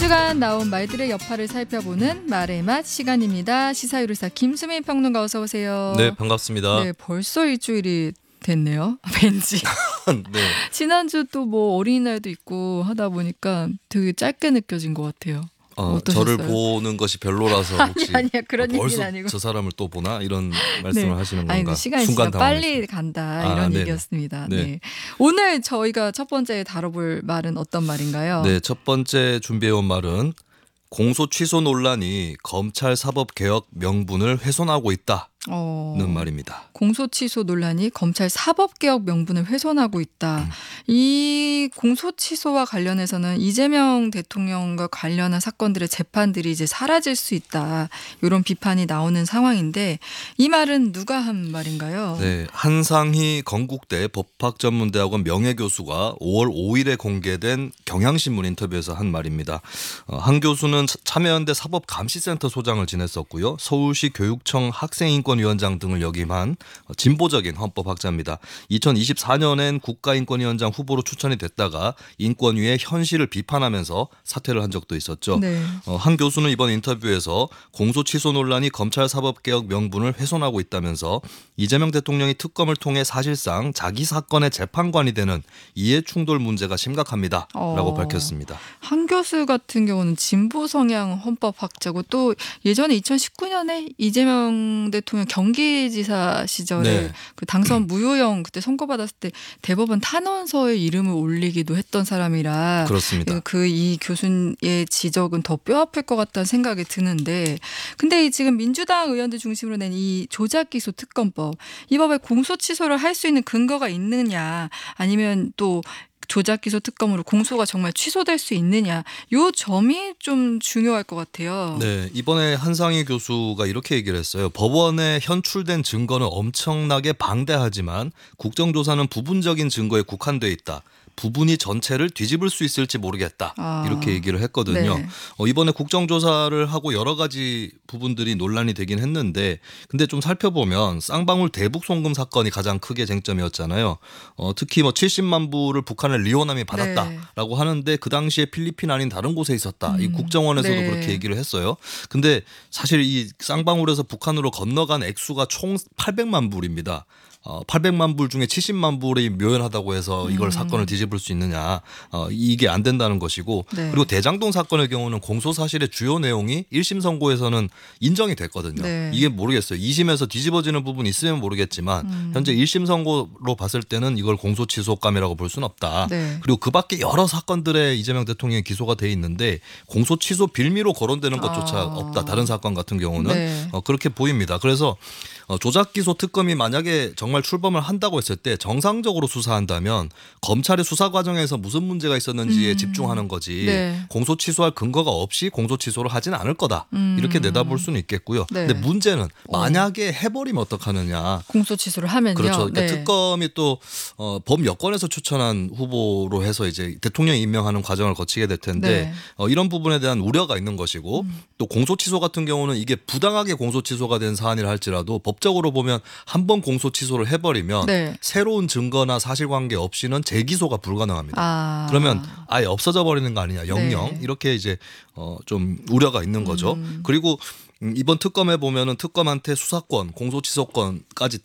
주간 나온 말들의 여파를 살펴보는 말의 맛 시간입니다. 시사유리사 김수민 평론가 어서 오세요. 네, 반갑습니다. 네, 벌써 일주일이 됐네요. 왠지. 네. 지난주 또 뭐 어린이날도 있고 하다 보니까 되게 짧게 느껴진 것 같아요. 어떠셨어요? 저를 보는 것이 별로라서 혹시 아니야 그런 얘기는 벌써 아니고. 저 사람을 또 보나 이런 말씀을 하시는 건가? 아니, 시간이 진짜 빨리 간다 이런 네네. 얘기였습니다. 네. 네. 오늘 저희가 첫 번째 다뤄볼 말은 어떤 말인가요? 네, 첫 번째 준비해온 말은 공소 취소 논란이 검찰 사법개혁 명분을 훼손하고 있다는 말입니다. 공소취소 논란이 검찰 사법개혁 명분을 훼손하고 있다. 이 공소취소와 관련해서는 이재명 대통령과 관련한 사건들의 재판들이 이제 사라질 수 있다. 이런 비판이 나오는 상황인데 이 말은 누가 한 말인가요? 네, 한상희 건국대 법학전문대학원 명예교수가 5월 5일에 공개된 경향신문 인터뷰에서 한 말입니다. 한 교수는 참여연대 사법감시센터 소장을 지냈었고요. 서울시 교육청 학생인권위원장 등을 역임한 진보적인 헌법학자입니다. 2024년엔 국가인권위원장 후보로 추천이 됐다가 인권위의 현실을 비판하면서 사퇴를 한 적도 있었죠. 네. 한 교수는 이번 인터뷰에서 공소취소 논란이 검찰 사법개혁 명분을 훼손하고 있다면서 이재명 대통령이 특검을 통해 사실상 자기 사건의 재판관이 되는 이해충돌 문제가 심각합니다. 라고 밝혔습니다. 한 교수 같은 경우는 진보 성향 헌법학자고 또 예전에 2019년에 이재명 대통령 경기지사 시절에 네. 그 당선 무효형 그때 선고받았을 때 대법원 탄원서에 이름을 올리기도 했던 사람이라 그렇습니다. 이 교수의 지적은 더 뼈아플 것 같다는 생각이 드는데 근데 지금 민주당 의원들 중심으로 낸 이 조작기소 특검법 이 법에 공소취소를 할 수 있는 근거가 있느냐 아니면 또 조작기소 특검으로 공소가 정말 취소될 수 있느냐 요 점이 좀 중요할 것 같아요. 네, 이번에 한상희 교수가 이렇게 얘기를 했어요. 법원에 현출된 증거는 엄청나게 방대하지만 국정조사는 부분적인 증거에 국한돼 있다. 부분이 전체를 뒤집을 수 있을지 모르겠다. 이렇게 얘기를 했거든요. 네. 이번에 국정조사를 하고 여러 가지 부분들이 논란이 되긴 했는데 근데 좀 살펴보면 쌍방울 대북 송금 사건이 가장 크게 쟁점이었잖아요. 특히 70만 불을 북한의 리오남이 받았다라고 하는데 그 당시에 필리핀 아닌 다른 곳에 있었다. 이 국정원에서도 네. 그렇게 얘기를 했어요. 근데 사실 이 쌍방울에서 북한으로 건너간 액수가 총 800만 불입니다. 800만 불 중에 70만 불이 묘연하다고 해서 이걸 사건을 뒤집을 수 있느냐 이게 안 된다는 것이고 네. 그리고 대장동 사건의 경우는 공소사실의 주요 내용이 1심 선고에서는 인정이 됐거든요. 네. 이게 모르겠어요. 2심에서 뒤집어지는 부분이 있으면 모르겠지만 현재 1심 선고로 봤을 때는 이걸 공소취소감이라고 볼 수는 없다. 네. 그리고 그 밖에 여러 사건들에 이재명 대통령이 기소가 돼 있는데 공소취소 빌미로 거론되는 것조차 없다. 다른 사건 같은 경우는 네. 그렇게 보입니다. 그래서 조작기소 특검이 만약에 정말 출범을 한다고 했을 때 정상적으로 수사한다면 검찰의 수사 과정에서 무슨 문제가 있었는지에 집중하는 거지 네. 공소취소할 근거가 없이 공소취소를 하지는 않을 거다. 이렇게 내다볼 수는 있겠고요. 네. 근데 문제는 만약에 해버리면 어떡하느냐. 공소취소를 하면요. 그렇죠. 그러니까 네. 특검이 또 법 여권에서 추천한 후보로 해서 이제 대통령이 임명하는 과정을 거치게 될 텐데 이런 부분에 대한 우려가 있는 것이고 또 공소취소 같은 경우는 이게 부당하게 공소취소가 된 사안이라 할지라도 법적으로 보면 한 번 공소취소를 해버리면 네. 새로운 증거나 사실관계 없이는 재기소가 불가능합니다. 아. 그러면 아예 없어져 버리는 거 아니냐 영영 네. 이렇게 이제 좀 우려가 있는 거죠. 그리고 이번 특검에 보면은 특검한테 수사권, 공소취소권까지